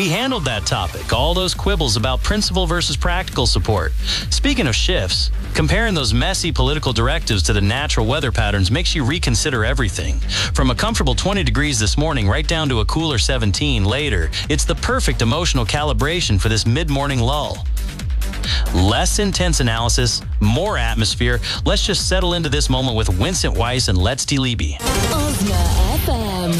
We handled that topic, all those quibbles about principle versus practical support. Speaking of shifts, comparing those messy political directives to the natural weather patterns makes you reconsider everything. From a comfortable 20 degrees this morning right down to a cooler 17 later, it's the perfect emotional calibration for this mid-morning lull. Less intense analysis, more atmosphere. Let's just settle into this moment with Winston Weiss and Let's Deleeby.